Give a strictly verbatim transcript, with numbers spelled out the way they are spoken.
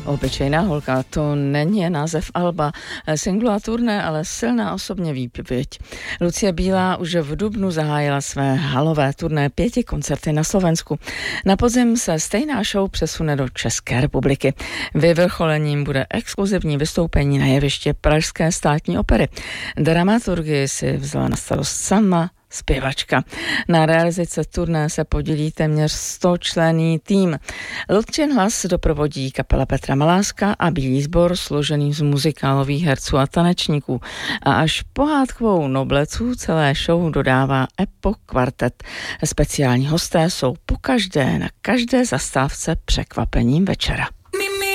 Obyčejná holka, to není název alba, singlu a turné, ale silná osobně výpověď. Lucie Bílá už v dubnu zahájila své halové turné pěti koncerty na Slovensku. Na podzim se stejná show přesune do České republiky. Vyvrcholením bude exkluzivní vystoupení na jeviště Pražské státní opery. Dramaturgii si vzala na starost sama zpěvačka. Na realizaci turné se podílí téměř stočlenný tým. Ludčin hlas doprovodí kapela Petra Maláska a bílý sbor složený z muzikálových herců a tanečníků. A až pohádkovou nobleců celé show dodává Epo kvartet. Speciální hosté jsou pokaždé na každé zastávce překvapením večera.